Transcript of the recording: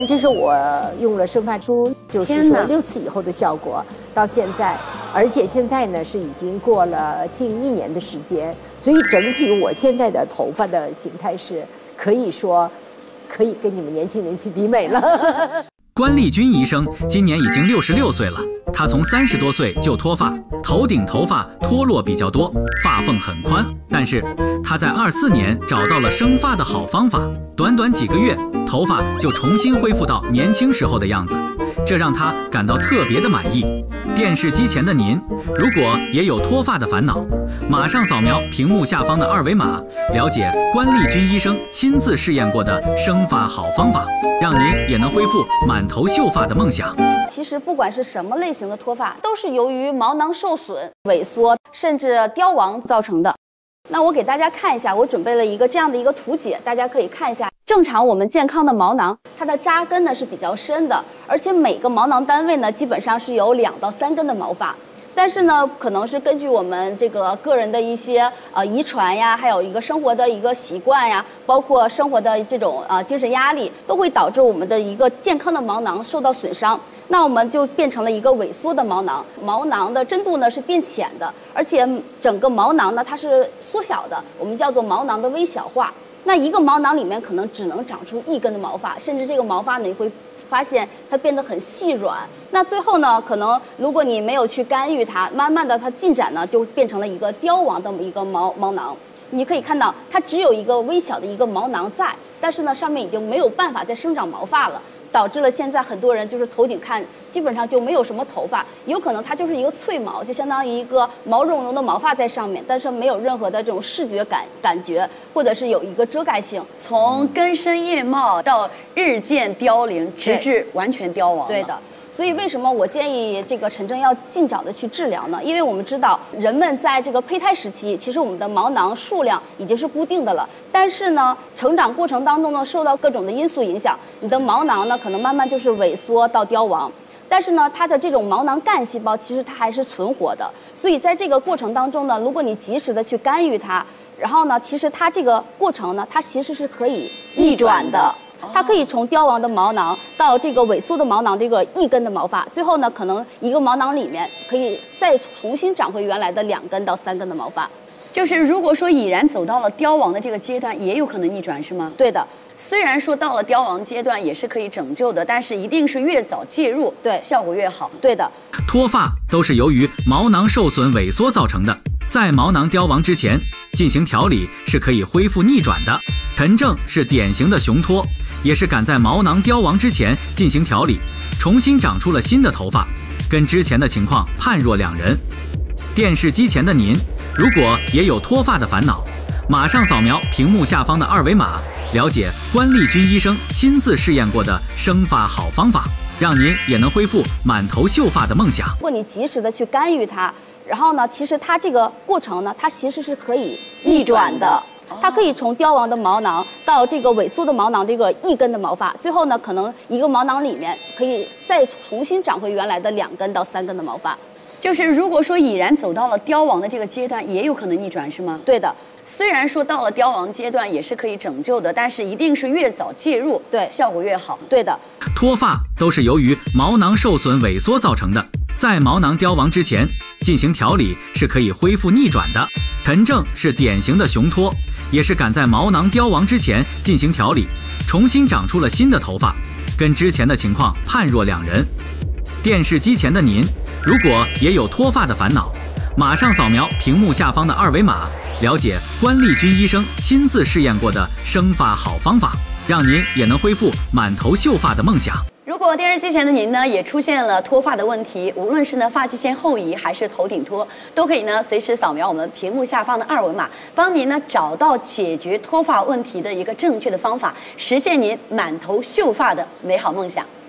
这是我用了生发梳，就是说6次以后的效果，到现在，而且现在呢是已经过了近1年的时间，所以整体我现在的头发的形态是可以说，可以跟你们年轻人去比美了。 关丽君医生今年已经66岁了，他从30多岁就脱发，头顶头发脱落比较多，发缝很宽。但是他在24年找到了生发的好方法，短短几个月，头发就重新恢复到年轻时候的样子，这让他感到特别的满意。电视机前的您，如果也有脱发的烦恼，马上扫描屏幕下方的2维码，了解关丽君医生亲自试验过的生发好方法，让您也能恢复满头秀发的梦想。 其实不管是什么类型的脱发，都是由于毛囊受损、萎缩甚至凋亡造成的。那我给大家看一下，我准备了一个这样的一个图解，大家可以看一下。正常我们健康的毛囊，它的扎根呢是比较深的，而且每个毛囊单位呢基本上是有2到3根的毛发。但是呢，可能是根据我们这个个人的一些遗传呀，还有一个生活的一个习惯呀，包括生活的这种精神压力，都会导致我们的一个健康的毛囊受到损伤。那我们就变成了一个萎缩的毛囊，毛囊的深度呢是变浅的，而且整个毛囊呢它是缩小的，我们叫做毛囊的微小化。那一个毛囊里面可能只能长出1根的毛发，甚至这个毛发呢你会发现它变得很细软。那最后呢，可能如果你没有去干预它，慢慢的它进展呢就变成了一个凋亡的一个毛囊。你可以看到它只有一个微小的一个毛囊在，但是呢上面已经没有办法再生长毛发了，导致了现在很多人就是头顶看基本上就没有什么头发，有可能它就是一个脆毛，就相当于一个毛茸茸的毛发在上面，但是没有任何的这种视觉感觉，或者是有一个遮盖性。 从根深叶茂到日渐凋零，直至完全凋亡。 对的。所以为什么我建议这个陈正要尽早的去治疗呢？因为我们知道人们在这个胚胎时期，其实我们的毛囊数量已经是固定的了，但是呢，成长过程当中呢，受到各种的因素影响，你的毛囊呢可能慢慢就是萎缩到凋亡。但是呢，它的这种毛囊干细胞其实它还是存活的，所以在这个过程当中呢，如果你及时的去干预它，然后呢，其实它这个过程呢，它其实是可以逆转的。它可以从凋亡的毛囊到这个萎缩的毛囊这个1根的毛发，最后呢，可能一个毛囊里面可以再重新长回原来的2根到3根的毛发。 就是如果说已然走到了凋亡的这个阶段，也有可能逆转，是吗？ 对的。 虽然说到了凋亡阶段也是可以拯救的，但是一定是越早介入， 对， 效果越好。 对的。 脱发都是由于毛囊受损萎缩造成的，在毛囊凋亡之前进行调理是可以恢复逆转的。陈正是典型的雄脱，也是赶在毛囊凋亡之前进行调理，重新长出了新的头发，跟之前的情况判若两人。电视机前的您，如果也有脱发的烦恼，马上扫描屏幕下方的2维码，了解关丽君医生亲自试验过的生发好方法，让您也能恢复满头秀发的梦想。 如果你及时的去干预它，然后呢，其实它这个过程呢，它其实是可以逆转的。它可以从凋亡的毛囊到这个萎缩的毛囊这个1根的毛发，最后呢，可能一个毛囊里面可以再重新长回原来的2根到3根的毛发。 就是如果说已然走到了凋亡的这个阶段，也有可能逆转，是吗？ 对的。 虽然说到了凋亡阶段也是可以拯救的，但是一定是越早介入， 对， 效果越好。 对的。 脱发都是由于毛囊受损萎缩造成的，在毛囊凋亡之前进行调理是可以恢复逆转的。陈正是典型的雄脱，也是赶在毛囊凋亡之前进行调理，重新长出了新的头发，跟之前的情况判若两人。电视机前的您，如果也有脱发的烦恼，马上扫描屏幕下方的2维码，了解关丽君医生亲自试验过的生发好方法，让您也能恢复满头秀发的梦想。 如果电视机前的您呢也出现了脱发的问题，无论是呢发际线后移还是头顶脱，都可以呢随时扫描我们屏幕下方的2维码，帮您呢找到解决脱发问题的一个正确的方法，实现您满头秀发的美好梦想。